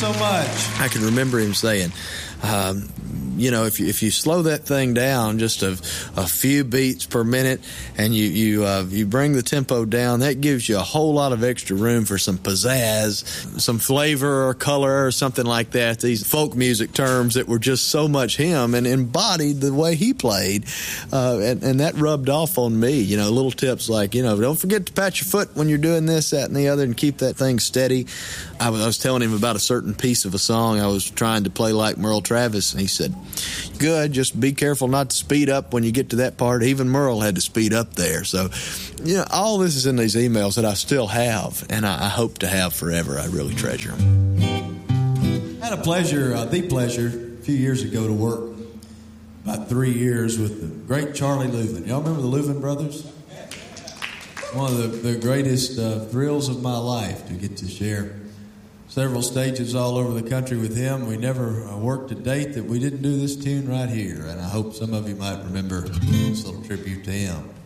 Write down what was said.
so much. I can remember him saying, if you slow that thing down just a few beats per minute and you bring the tempo down, that gives you a whole lot of extra room for some pizzazz, some flavor or color or something like that. These folk music terms that were just so much him and embodied the way he played. And that rubbed off on me. Little tips like, don't forget to pat your foot when you're doing this, that, and the other, and keep that thing steady. I was telling him about a certain piece of a song I was trying to play like Merle Travis, and he said, good, just be careful not to speed up when you get to that part. Even Merle had to speed up there. So, all this is in these emails that I still have, and I hope to have forever. I really treasure them. I had the pleasure, a few years ago to work about 3 years with the great Charlie Louvin. Y'all remember the Louvin brothers? One of the greatest thrills of my life to get to share several stages all over the country with him. We never worked a date that we didn't do this tune right here, and I hope some of you might remember this little tribute to him.